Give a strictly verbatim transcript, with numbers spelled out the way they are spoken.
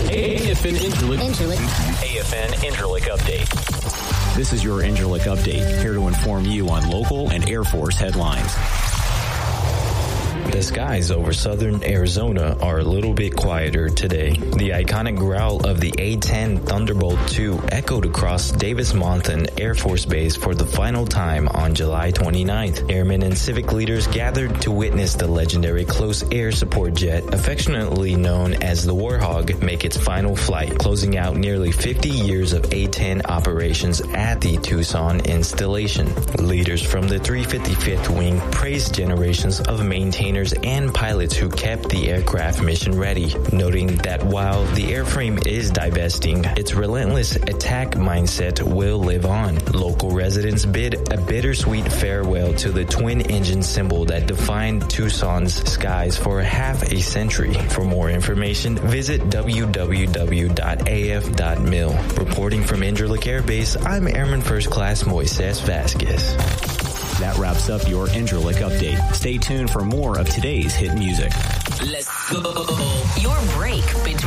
A F N Interlick. Interlick. A F N Interlick Update. This is your Interlick Update, here to inform you on local and Air Force headlines. The skies over southern Arizona are a little bit quieter today. The iconic growl of the A ten Thunderbolt two echoed across Davis-Monthan Air Force Base for the final time on July twenty-ninth. Airmen and civic leaders gathered to witness the legendary close air support jet, affectionately known as the Warhog, make its final flight, closing out nearly fifty years of A ten operations at the Tucson installation. Leaders from the three fifty-fifth Wing praised generations of maintainers and pilots who kept the aircraft mission ready, noting that while the airframe is divesting, its relentless attack mindset will live on. Local residents bid a bittersweet farewell to the twin-engine symbol that defined Tucson's skies for half a century. For more information, visit w w w dot a f dot mil. Reporting from Interlick Air Base, I'm Airman First Class Moises Vasquez. That wraps up your Interlick Update. Stay tuned for more of today's hit music. Let's go. Your break between